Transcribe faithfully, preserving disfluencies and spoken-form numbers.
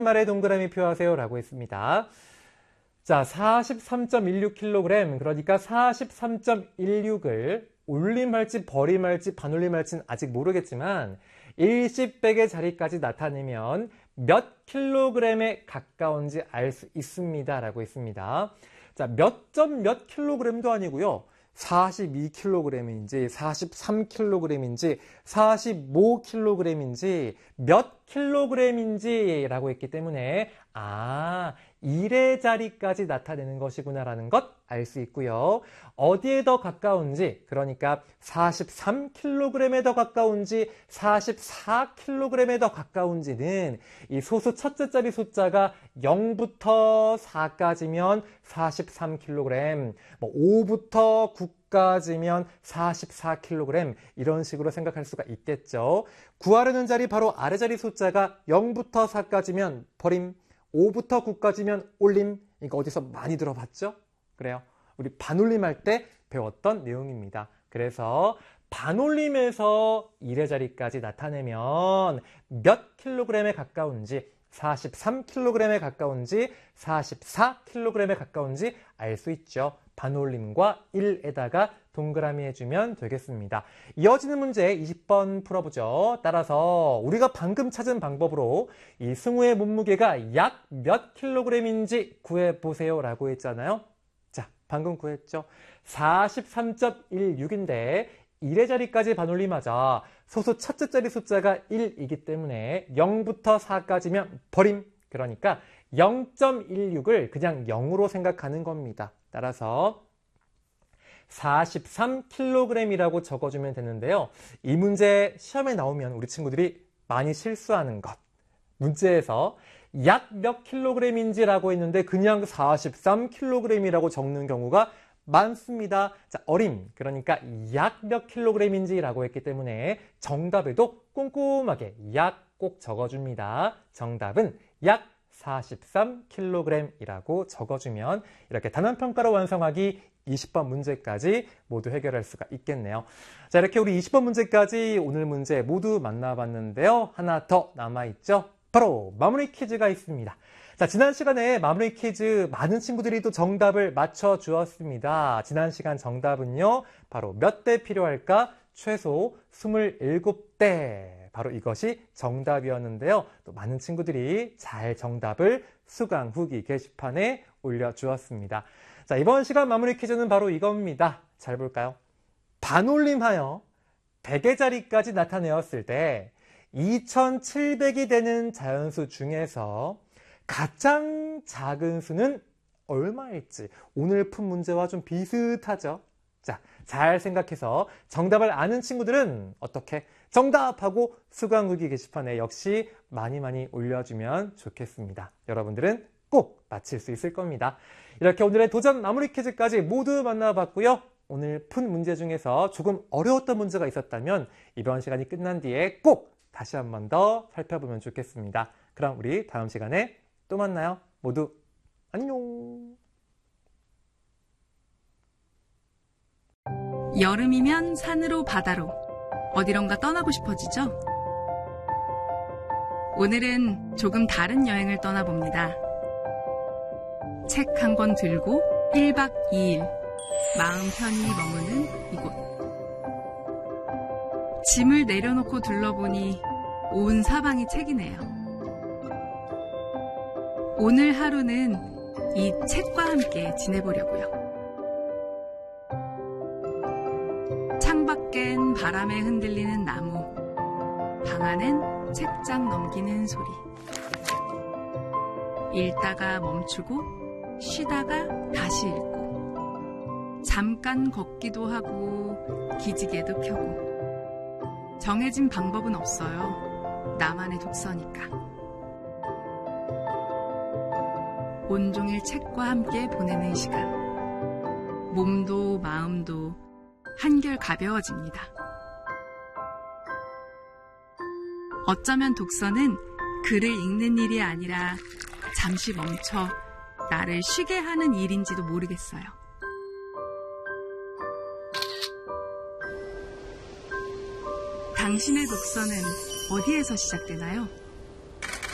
말에 동그라미 표하세요 라고 했습니다. 자, 사십삼 점 일육 킬로그램, 그러니까 사십삼 점 일육을 올림할지 버림할지 반올림할지는 아직 모르겠지만 일십백의 자리까지 나타내면 몇 킬로그램에 가까운지 알 수 있습니다 라고 했습니다. 자, 몇 점 몇 킬로그램도 아니고요. 사십이 킬로그램인지 사십삼 킬로그램인지 사십오 킬로그램인지 몇 킬로그램인지 라고 했기 때문에 아, 일의 자리까지 나타내는 것이구나 라는 것 알 수 있고요. 어디에 더 가까운지, 그러니까 사십삼 킬로그램에 더 가까운지 사십사 킬로그램에 더 가까운지는 이 소수 첫째 자리 숫자가 영부터 사까지면 사십삼 킬로그램, 뭐 오부터 구까지면 사십사 킬로그램 이런 식으로 생각할 수가 있겠죠. 구하려는 자리 바로 아래 자리 숫자가 영부터 사까지면 버림, 오부터 구까지면 올림. 이거 어디서 많이 들어봤죠? 그래요. 우리 반올림 할 때 배웠던 내용입니다. 그래서 반올림에서 일의 자리까지 나타내면 몇 킬로그램에 가까운지, 사십삼 킬로그램에 가까운지 사십사 킬로그램에 가까운지 알 수 있죠. 반올림과 일에다가 동그라미 해주면 되겠습니다. 이어지는 문제 이십 번 풀어보죠. 따라서 우리가 방금 찾은 방법으로 이 승우의 몸무게가 약 몇 킬로그램인지 구해보세요 라고 했잖아요. 자, 방금 구했죠. 사십삼 점 일육인데 일의 자리까지 반올림하자 소수 첫째 자리 숫자가 일이기 때문에 영부터 사까지면 버림. 그러니까 영 점 일육을 그냥 영으로 생각하는 겁니다. 따라서 사십삼 킬로그램이라고 적어주면 되는데요. 이 문제 시험에 나오면 우리 친구들이 많이 실수하는 것. 문제에서 약 몇 킬로그램인지라고 했는데 그냥 사십삼 킬로그램이라고 적는 경우가 많습니다. 자, 어림, 그러니까 약 몇 킬로그램인지라고 했기 때문에 정답에도 꼼꼼하게 약 꼭 적어줍니다. 정답은 약 사십삼 킬로그램이라고 적어주면 이렇게 단원평가로 완성하기 이십 번 문제까지 모두 해결할 수가 있겠네요. 자, 이렇게 우리 이십 번 문제까지 오늘 문제 모두 만나봤는데요. 하나 더 남아있죠? 바로 마무리 퀴즈가 있습니다. 자, 지난 시간에 마무리 퀴즈 많은 친구들이 또 정답을 맞춰주었습니다. 지난 시간 정답은요, 바로 몇 대 필요할까? 최소 이십칠 대. 바로 이것이 정답이었는데요. 또 많은 친구들이 잘 정답을 수강 후기 게시판에 올려주었습니다. 자, 이번 시간 마무리 퀴즈는 바로 이겁니다. 잘 볼까요? 반올림하여 백의 자리까지 나타내었을 때 이천칠백이 되는 자연수 중에서 가장 작은 수는 얼마일지 오늘 푼 문제와 좀 비슷하죠? 자, 잘 생각해서 정답을 아는 친구들은 어떻게 정답하고 수강 후기 게시판에 역시 많이 많이 올려주면 좋겠습니다. 여러분들은 꼭 맞힐 수 있을 겁니다. 이렇게 오늘의 도전 마무리 퀴즈까지 모두 만나봤고요. 오늘 푼 문제 중에서 조금 어려웠던 문제가 있었다면 이번 시간이 끝난 뒤에 꼭 다시 한 번 더 살펴보면 좋겠습니다. 그럼 우리 다음 시간에 또 만나요. 모두 안녕. 여름이면 산으로 바다로 어디론가 떠나고 싶어지죠? 오늘은 조금 다른 여행을 떠나봅니다. 책 한 권 들고 일 박 이 일 마음 편히 머무는 이곳. 짐을 내려놓고 둘러보니 온 사방이 책이네요. 오늘 하루는 이 책과 함께 지내보려고요. 창밖엔 바람에 흔들리는 나무, 방 안엔 책장 넘기는 소리. 읽다가 멈추고 쉬다가 다시 읽고 잠깐 걷기도 하고 기지개도 펴고 정해진 방법은 없어요. 나만의 독서니까. 온종일 책과 함께 보내는 시간. 몸도 마음도 한결 가벼워집니다. 어쩌면 독서는 글을 읽는 일이 아니라 잠시 멈춰 나를 쉬게 하는 일인지도 모르겠어요. 당신의 독서는 어디에서 시작되나요?